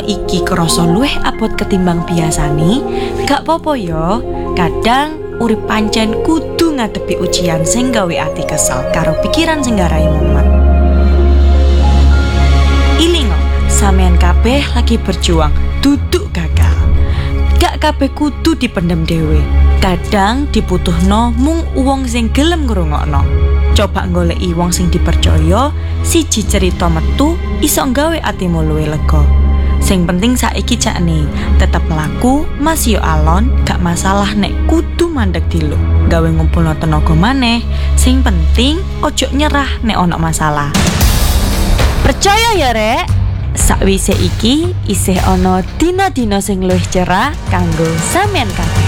iki krasa luwih abot ketimbang biasane, gak popo yo. Kadang urip pancen kudu ngadepi ujian sing gawe ati kesel karo pikiran sing garai mumet. Ilingo, sampean kabeh lagi berjuang, duduk gagal. Gak kabeh kudu dipendem dhewe. Kadang dibutuhno mung wong sing gelem ngrungokno. Coba goleki wong sing dipercaya, siji cerita metu iso nggawe atimu luwih lega. Sing penting saiki jakne tetep mlaku, Mas yo alon, gak masalah nek kudu mandeg dilu. Gawe ngumpulno tenaga maneh, sing penting ojo nyerah nek ono masalah. Percaya ya, Rek. Sakwise iki isih ana dina-dina sing luwih cerah kanggo sampean kabeh.